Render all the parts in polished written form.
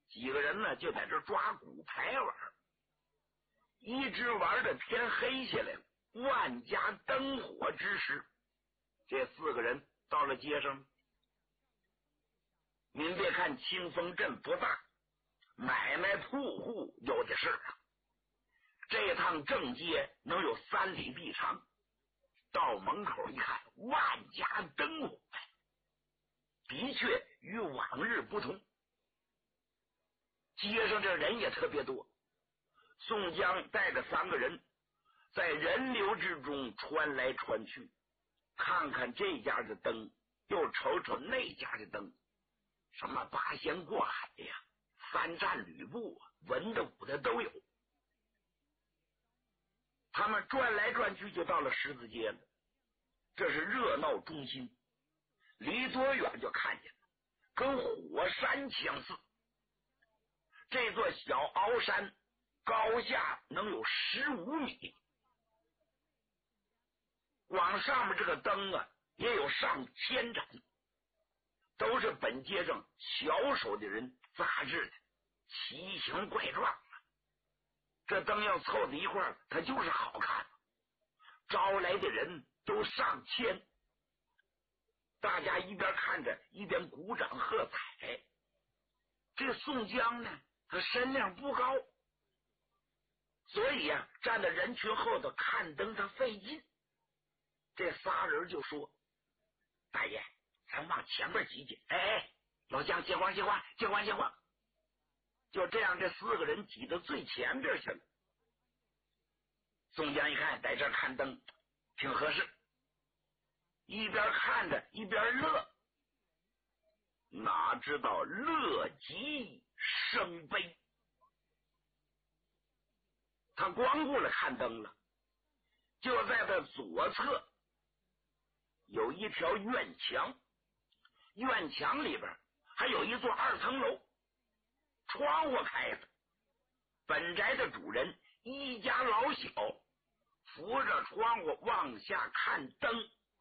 几个人呢就在这抓骨牌玩，一直玩的天黑下来了，万家灯火之时，这4个人到了街上。您别看清风镇不大，买卖铺户有的是啊。这趟正街能有3里地长，到门口一看，万家灯火，的确与往日不同。街上这人也特别多，宋江带着3个人在人流之中穿来穿去，看看这家的灯，又瞅瞅那家的灯，什么八仙过海呀、3站吕布啊，文的武的都有。他们转来转去就到了十字街了，这是热闹中心，离多远就看见了，跟火山相似。这座小鳌山高下能有15米，往上面这个灯啊也有上千盏，都是本街上小手的人扎制的，奇形怪状啊。这灯要凑在一块儿，它就是好看，招来的人都上千，大家一边看着一边鼓掌喝彩。这宋江呢，他身量不高，所以啊，站在人群后头看灯他费劲。这仨人就说：“大爷，咱往前边挤挤。”哎，老姜，借光。就这样，这4个人挤到最前边去了。宋江一看，在这儿看灯挺合适，一边看着一边乐。哪知道乐极生悲，他光顾了看灯了，就在他左侧有一条院墙，院墙里边还有一座2层楼，窗户开着，本宅的主人一家老小扶着窗户往下看灯。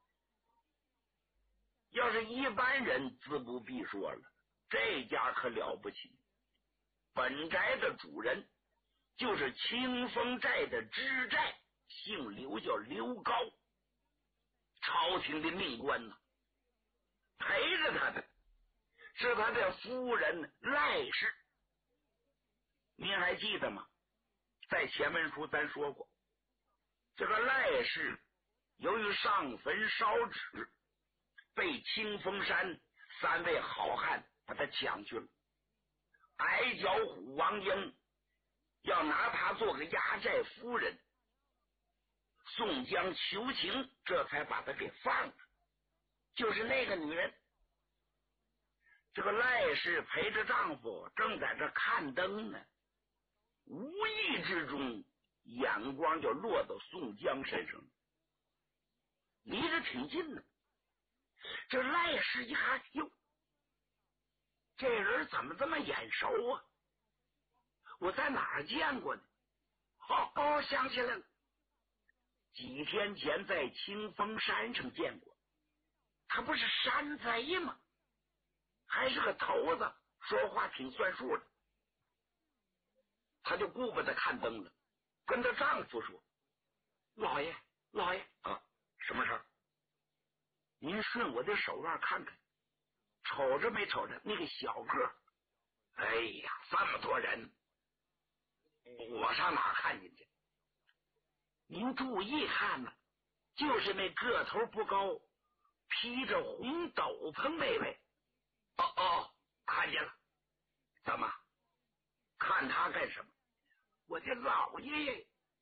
要是一般人自不必说了，这家可了不起。本宅的主人就是清风寨的知寨，姓刘，叫刘高，朝廷的命官呢。陪着他的是他的夫人赖氏，您还记得吗？在前文书咱说过，这个赖氏由于上坟烧纸，被清风山3位好汉把他抢去了。矮脚虎王英要拿他做个压寨夫人，宋江求情，这才把他给放了。就是那个女人，这个赖氏陪着丈夫正在这看灯呢，无意之中眼光就落到宋江身上，离着挺近的。这赖氏一看，哟，这人怎么这么眼熟啊？我在哪儿见过呢？想起来了，几天前在清风山上见过。他不是山贼吗？还是个头子，说话挺算数的。他就顾不得看灯了，跟她丈夫说：“老爷啊，什么事儿？您顺我的手腕看看，瞅着没瞅着那个小个？哎呀，这么多人，我上哪看见去？您注意看呐，就是那个头不高，披着红斗篷那位。看见了。怎么看他干什么？我的老爷爷，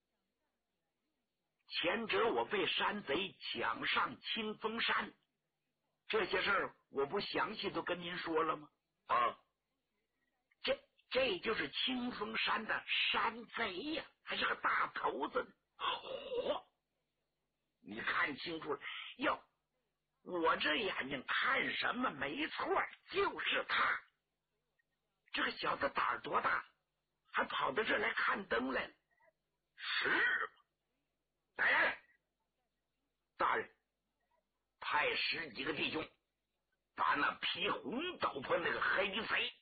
前者我被山贼抢上清风山，这些事儿我不详细都跟您说了吗？这就是清风山的山贼呀，还是个大头子呢。你看清楚了？哟，我这眼睛看什么没错，就是他。这个小子胆儿多大，还跑到这来看灯来了？是吗？哎，大人，派10几个弟兄把那披红斗篷那个黑贼